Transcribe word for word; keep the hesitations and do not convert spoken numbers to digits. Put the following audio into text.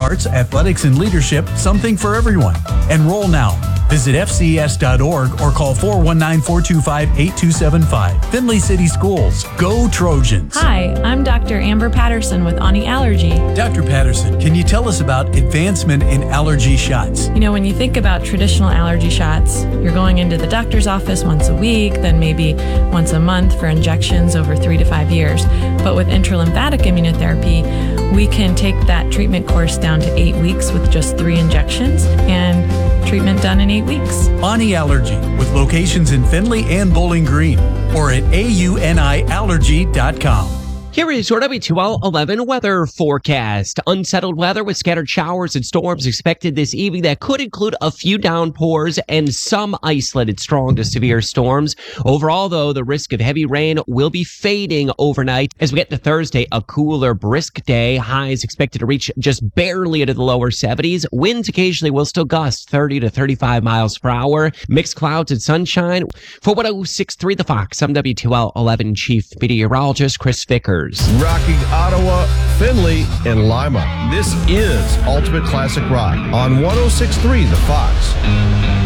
arts, athletics, and leadership, something for everyone. Enroll now. Visit F C S dot org or call four one nine, four two five, eight two seven five. Findlay City Schools. Go Trojans. Hi, I'm Doctor Amber Patterson with Ani Allergy. Doctor Patterson, can you tell us about advancement in allergy shots? You know, when you think about traditional allergy shots, you're going into the doctor's office once a week, then maybe once a month for injections over three to five years. But with intralymphatic immunotherapy, we can take that treatment course down to eight weeks with just three injections and treatment done in eight weeks. Ani Allergy, with locations in Findlay and Bowling Green, or at A U N I allergy dot com. Here is your W two L eleven weather forecast. Unsettled weather with scattered showers and storms expected this evening that could include a few downpours and some isolated strong to severe storms. Overall, though, the risk of heavy rain will be fading overnight. As we get to Thursday, a cooler, brisk day. Highs expected to reach just barely into the lower seventies. Winds occasionally will still gust thirty to thirty-five miles per hour. Mixed clouds and sunshine. For one oh six point three The Fox, I'm W two L eleven Chief Meteorologist Chris Vickers. Rocking Ottawa, Findlay, and Lima. This is Ultimate Classic Rock on one oh six point three The Fox.